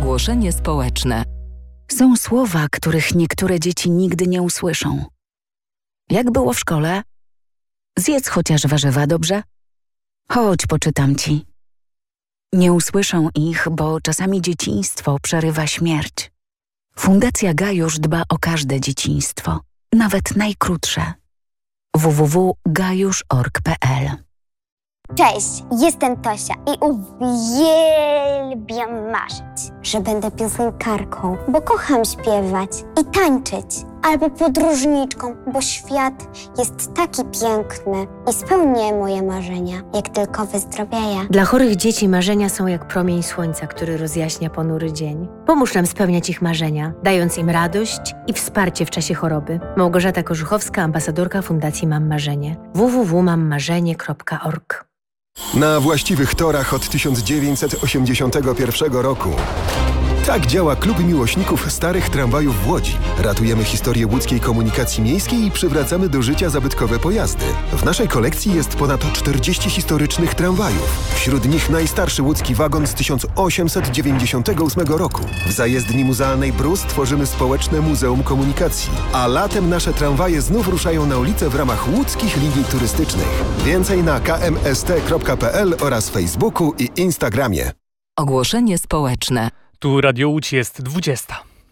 Ogłoszenie społeczne. Są słowa, których niektóre dzieci nigdy nie usłyszą. Jak było w szkole? Zjedz chociaż warzywa, dobrze? Chodź, poczytam ci. Nie usłyszą ich, bo czasami dzieciństwo przerywa śmierć. Fundacja Gajusz dba o każde dzieciństwo, nawet najkrótsze. www.gajusz.org.pl. Cześć, jestem Tosia i uwielbiam marzyć, że będę piosenkarką, bo kocham śpiewać i tańczyć, albo podróżniczką, bo świat jest taki piękny i spełnię moje marzenia, jak tylko wyzdrowieję. Dla chorych dzieci marzenia są jak promień słońca, który rozjaśnia ponury dzień. Pomóż nam spełniać ich marzenia, dając im radość i wsparcie w czasie choroby. Małgorzata Korzuchowska, ambasadorka Fundacji Mam Marzenie. www.mammarzenie.org. Na właściwych torach od 1981 roku. Tak działa Klub Miłośników Starych Tramwajów w Łodzi. Ratujemy historię łódzkiej komunikacji miejskiej i przywracamy do życia zabytkowe pojazdy. W naszej kolekcji jest ponad 40 historycznych tramwajów. Wśród nich najstarszy łódzki wagon z 1898 roku. W zajezdni muzealnej Brus tworzymy społeczne Muzeum Komunikacji. A latem nasze tramwaje znów ruszają na ulicę w ramach łódzkich linii turystycznych. Więcej na kmst.pl oraz Facebooku i Instagramie. Ogłoszenie społeczne. Tu Radio Łódź, jest 20.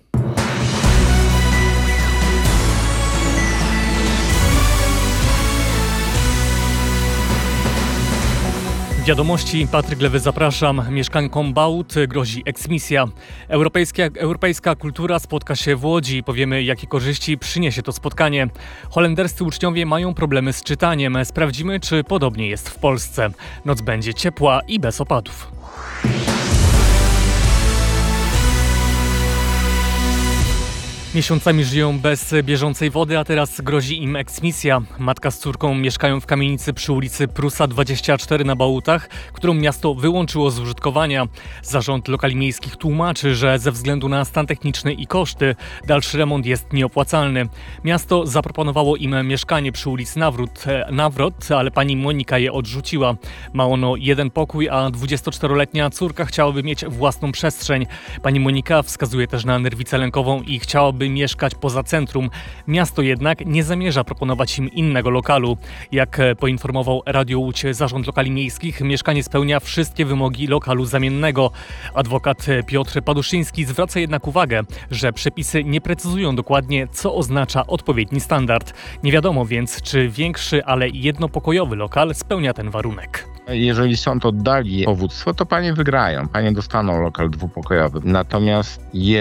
Wiadomości, Patryk Lewy, zapraszam. Mieszkankom Bałut grozi eksmisja. Europejska kultura spotka się w Łodzi. Powiemy, jakie korzyści przyniesie to spotkanie. Holenderscy uczniowie mają problemy z czytaniem. Sprawdzimy, czy podobnie jest w Polsce. Noc będzie ciepła i bez opadów. Miesiącami żyją bez bieżącej wody, a teraz grozi im eksmisja. Matka z córką mieszkają w kamienicy przy ulicy Prusa 24 na Bałutach, którą miasto wyłączyło z użytkowania. Zarząd lokali miejskich tłumaczy, że ze względu na stan techniczny i koszty dalszy remont jest nieopłacalny. Miasto zaproponowało im mieszkanie przy ulicy Nawrot, ale pani Monika je odrzuciła. Ma ono jeden pokój, a 24-letnia córka chciałaby mieć własną przestrzeń. Pani Monika wskazuje też na nerwicę lękową i chciałaby mieszkać poza centrum. Miasto jednak nie zamierza proponować im innego lokalu. Jak poinformował Radio Łódź Zarząd Lokali Miejskich, mieszkanie spełnia wszystkie wymogi lokalu zamiennego. Adwokat Piotr Paduszyński zwraca jednak uwagę, że przepisy nie precyzują dokładnie, co oznacza odpowiedni standard. Nie wiadomo więc, czy większy, ale jednopokojowy lokal spełnia ten warunek. Jeżeli sąd oddali powództwo, to panie wygrają. Panie dostaną lokal dwupokojowy. Natomiast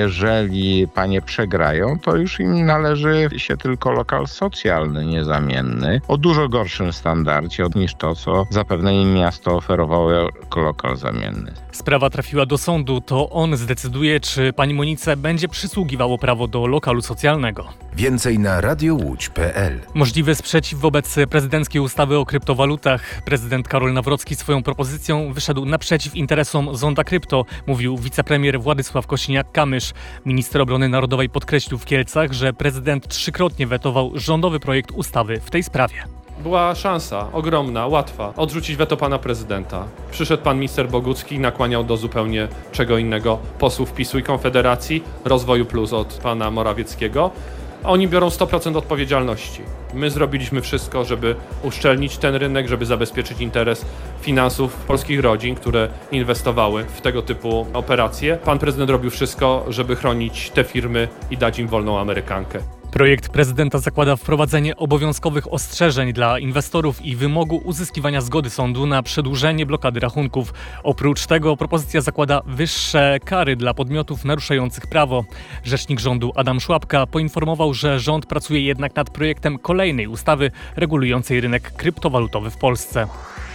jeżeli panie przegrają, to już im należy się tylko lokal socjalny, niezamienny, o dużo gorszym standardzie niż to, co zapewne im miasto oferowało jako lokal zamienny. Sprawa trafiła do sądu. To on zdecyduje, czy pani Monice będzie przysługiwało prawo do lokalu socjalnego. Więcej na radiołódź.pl. Możliwy sprzeciw wobec prezydenckiej ustawy o kryptowalutach. Prezydent Karol Nawrocki swoją propozycją wyszedł naprzeciw interesom Zonda Krypto, mówił wicepremier Władysław Kosiniak-Kamysz. Minister obrony narodowej podkreślił w Kielcach, że prezydent trzykrotnie wetował rządowy projekt ustawy w tej sprawie. Była szansa, ogromna, łatwa, odrzucić weto pana prezydenta. Przyszedł pan minister Bogucki i nakłaniał do zupełnie czego innego posłów PiS-u i Konfederacji, Rozwoju Plus od pana Morawieckiego. Oni biorą 100% odpowiedzialności. My zrobiliśmy wszystko, żeby uszczelnić ten rynek, żeby zabezpieczyć interes finansów polskich rodzin, które inwestowały w tego typu operacje. Pan prezydent robił wszystko, żeby chronić te firmy i dać im wolną amerykankę. Projekt prezydenta zakłada wprowadzenie obowiązkowych ostrzeżeń dla inwestorów i wymogu uzyskiwania zgody sądu na przedłużenie blokady rachunków. Oprócz tego propozycja zakłada wyższe kary dla podmiotów naruszających prawo. Rzecznik rządu Adam Szłapka poinformował, że rząd pracuje jednak nad projektem kolejnej ustawy regulującej rynek kryptowalutowy w Polsce.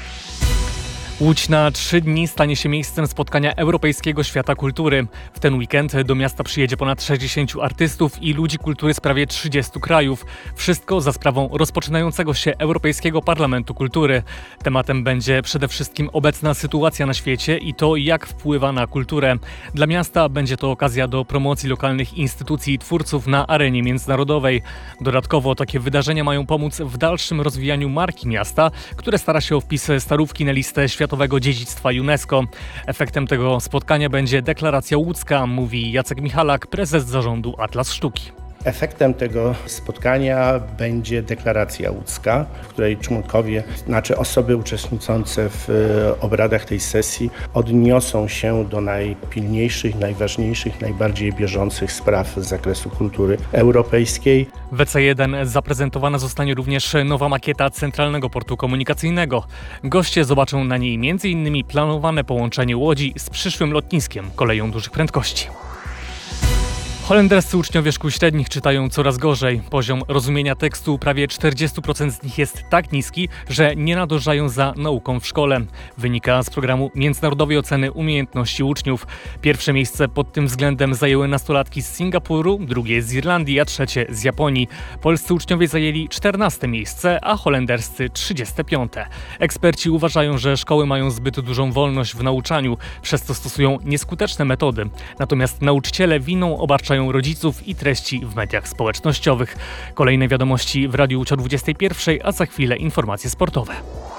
Łódź na 3 dni stanie się miejscem spotkania Europejskiego Świata Kultury. W ten weekend do miasta przyjedzie ponad 60 artystów i ludzi kultury z prawie 30 krajów. Wszystko za sprawą rozpoczynającego się Europejskiego Parlamentu Kultury. Tematem będzie przede wszystkim obecna sytuacja na świecie i to, jak wpływa na kulturę. Dla miasta będzie to okazja do promocji lokalnych instytucji i twórców na arenie międzynarodowej. Dodatkowo takie wydarzenia mają pomóc w dalszym rozwijaniu marki miasta, które stara się o wpis Starówki na listę światowych Światowego Dziedzictwa UNESCO. Efektem tego spotkania będzie deklaracja łódzka, mówi Jacek Michalak, prezes zarządu Atlas Sztuki. Efektem tego spotkania będzie deklaracja łódzka, w której członkowie, osoby uczestniczące w obradach tej sesji odniosą się do najpilniejszych, najważniejszych, najbardziej bieżących spraw z zakresu kultury europejskiej. W EC1 zaprezentowana zostanie również nowa makieta Centralnego Portu Komunikacyjnego. Goście zobaczą na niej m.in. planowane połączenie Łodzi z przyszłym lotniskiem koleją dużych prędkości. Holenderscy uczniowie szkół średnich czytają coraz gorzej. Poziom rozumienia tekstu prawie 40% z nich jest tak niski, że nie nadążają za nauką w szkole. Wynika z programu Międzynarodowej Oceny Umiejętności Uczniów. Pierwsze miejsce pod tym względem zajęły nastolatki z Singapuru, drugie z Irlandii, a trzecie z Japonii. Polscy uczniowie zajęli 14 miejsce, a holenderscy 35. Eksperci uważają, że szkoły mają zbyt dużą wolność w nauczaniu, przez co stosują nieskuteczne metody. Natomiast nauczyciele winą obarczają rodziców i treści w mediach społecznościowych. Kolejne wiadomości w Radiu Łódź o 21, a za chwilę informacje sportowe.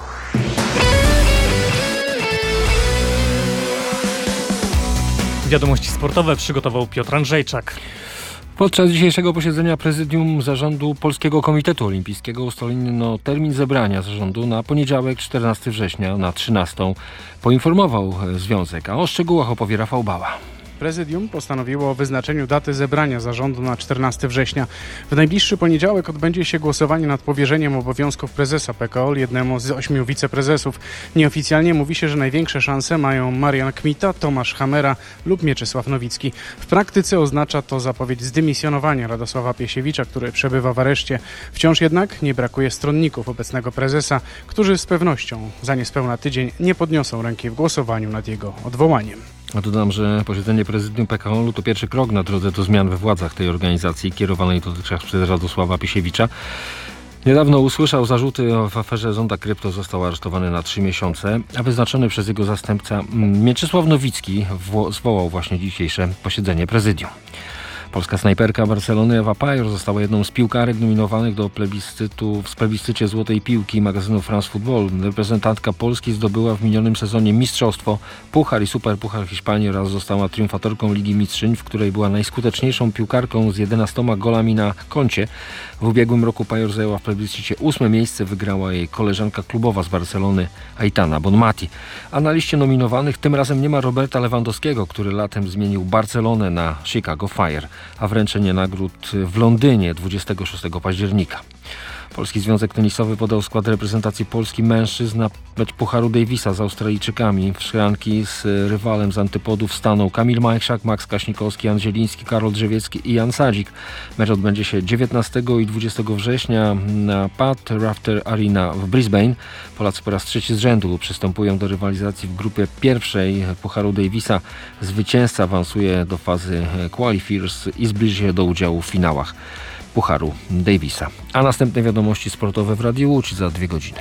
Wiadomości sportowe przygotował Piotr Andrzejczak. Podczas dzisiejszego posiedzenia prezydium zarządu Polskiego Komitetu Olimpijskiego ustalono termin zebrania zarządu na poniedziałek 14 września na 13. Poinformował związek, a o szczegółach opowie Rafał Bała. Prezydium postanowiło o wyznaczeniu daty zebrania zarządu na 14 września. W najbliższy poniedziałek odbędzie się głosowanie nad powierzeniem obowiązków prezesa PKOL jednemu z 8 wiceprezesów. Nieoficjalnie mówi się, że największe szanse mają Marian Kmita, Tomasz Hamera lub Mieczysław Nowicki. W praktyce oznacza to zapowiedź zdymisjonowania Radosława Piesiewicza, który przebywa w areszcie. Wciąż jednak nie brakuje stronników obecnego prezesa, którzy z pewnością za niespełna tydzień nie podniosą ręki w głosowaniu nad jego odwołaniem. A dodam, że posiedzenie prezydium PKOL-u to pierwszy krok na drodze do zmian we władzach tej organizacji kierowanej dotychczas przez Radosława Piesiewicza. Niedawno usłyszał zarzuty w aferze Zonda Krypto, został aresztowany na 3 miesiące, a wyznaczony przez jego zastępca Mieczysław Nowicki zwołał właśnie dzisiejsze posiedzenie prezydium. Polska snajperka Barcelony Ewa Pajor została jedną z piłkarek nominowanych do plebiscytu w plebiscycie Złotej Piłki magazynu France Football. Reprezentantka Polski zdobyła w minionym sezonie mistrzostwo, puchar i superpuchar Hiszpanii oraz została triumfatorką Ligi Mistrzyń, w której była najskuteczniejszą piłkarką z 11 golami na koncie. W ubiegłym roku Pajor zajęła w plebiscycie 8 miejsce, wygrała jej koleżanka klubowa z Barcelony Aitana Bonmati. A na liście nominowanych tym razem nie ma Roberta Lewandowskiego, który latem zmienił Barcelonę na Chicago Fire, a wręczenie nagród w Londynie 26 października. Polski Związek Tenisowy podał skład reprezentacji Polski mężczyzn na mecz Pucharu Davisa z Australijczykami. W szklanki z rywalem z antypodów staną Kamil Majchrzak, Max Kaśnikowski, Jan Zieliński, Karol Drzewiecki i Jan Sadzik. Mecz odbędzie się 19 i 20 września na Pat Rafter Arena w Brisbane. Polacy po raz trzeci z rzędu przystępują do rywalizacji w grupie pierwszej Pucharu Davisa. Zwycięzca awansuje do fazy qualifiers i zbliży się do udziału w finałach Pucharu Davisa. A następne wiadomości sportowe w Radiu Łódź za 2 godziny.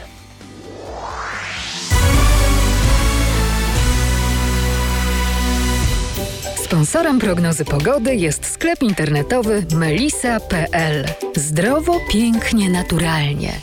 Sponsorem prognozy pogody jest sklep internetowy melisa.pl. Zdrowo, pięknie, naturalnie.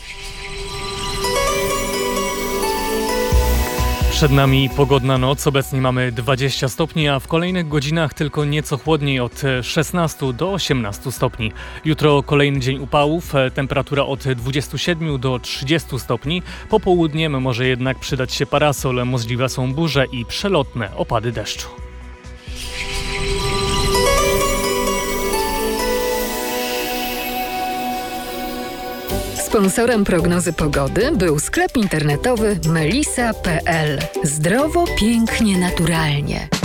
Przed nami pogodna noc, obecnie mamy 20 stopni, a w kolejnych godzinach tylko nieco chłodniej od 16 do 18 stopni. Jutro kolejny dzień upałów, temperatura od 27 do 30 stopni. Popołudniem może jednak przydać się parasol, możliwe są burze i przelotne opady deszczu. Sponsorem prognozy pogody był sklep internetowy melisa.pl. Zdrowo, pięknie, naturalnie.